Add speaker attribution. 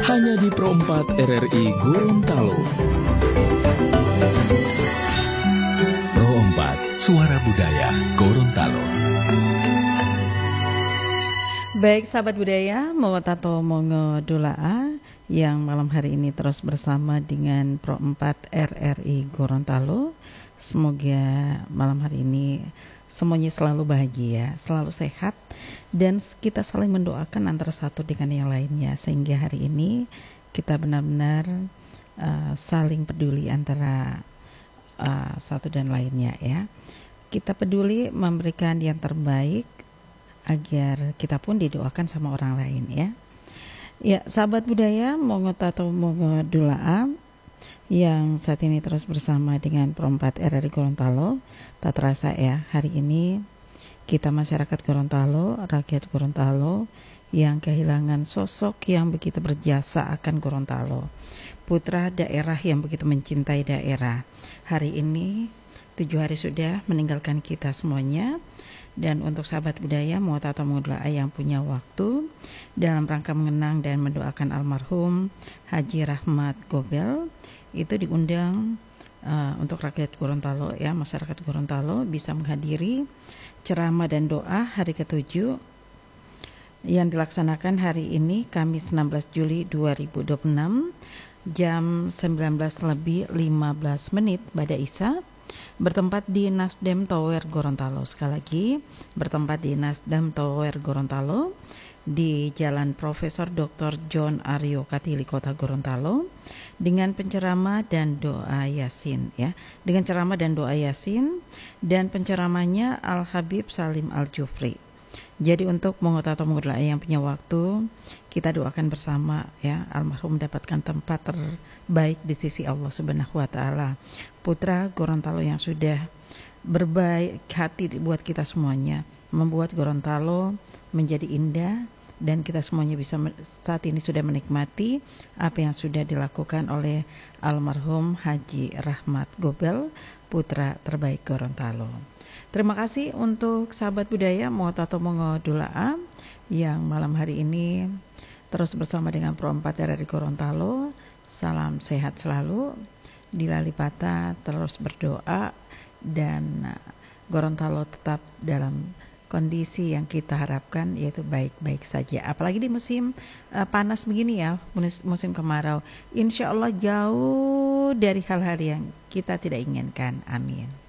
Speaker 1: hanya di Pro 4 RRI Gorontalo. Pro 4, Suara Budaya Gorontalo.
Speaker 2: Baik sahabat budaya, Mongo Tato Mongo Dula'a yang malam hari ini terus bersama dengan Pro 4 RRI Gorontalo. Semoga malam hari ini semuanya selalu bahagia, selalu sehat, dan kita saling mendoakan antara satu dengan yang lainnya, sehingga hari ini kita benar-benar saling peduli antara satu dan lainnya ya. Kita peduli memberikan yang terbaik agar kita pun didoakan sama orang lain ya. Ya, sahabat budaya, Mongo Tato Mongo Dula'a yang saat ini terus bersama dengan Pro 4 RRI Gorontalo. Tak terasa ya, hari ini kita masyarakat Gorontalo, rakyat Gorontalo yang kehilangan sosok yang begitu berjasa akan Gorontalo, putra daerah yang begitu mencintai daerah. Hari ini 7 hari sudah meninggalkan kita semuanya. Dan untuk sahabat budaya, Mongo Tato Mongo Dula'a yang punya waktu dalam rangka mengenang dan mendoakan almarhum Haji Rahmat Gobel, itu diundang untuk rakyat Gorontalo ya, masyarakat Gorontalo bisa menghadiri ceramah dan doa hari ke-7 yang dilaksanakan hari ini Kamis 16 Juli 2026 jam 19:15 pada Isya, bertempat di Nasdem Tower Gorontalo. Sekali lagi, bertempat di Nasdem Tower Gorontalo di Jalan Profesor Dr. John Aryo Katili, Kota Gorontalo, dengan penceramah dan doa Yasin ya. Dengan ceramah dan doa Yasin, dan penceramahnya Al Habib Salim Al Jufri. Jadi untuk Mongo Tato Mongo Dula'a yang punya waktu, kita doakan bersama ya, almarhum mendapatkan tempat terbaik di sisi Allah Subhanahu wa taala. Putra Gorontalo yang sudah berbaik hati buat kita semuanya, membuat Gorontalo menjadi indah, dan kita semuanya bisa saat ini sudah menikmati apa yang sudah dilakukan oleh almarhum Haji Rahmat Gobel, putra terbaik Gorontalo. Terima kasih untuk sahabat budaya Mongo Tato Mongo Dula'a yang malam hari ini terus bersama dengan Pro 4 RRI Gorontalo. Salam sehat selalu, Dilalipata terus berdoa, dan Gorontalo tetap dalam kondisi yang kita harapkan, yaitu baik-baik saja. Apalagi di musim panas begini ya, musim kemarau. Insya Allah jauh dari hal-hal yang kita tidak inginkan. Amin.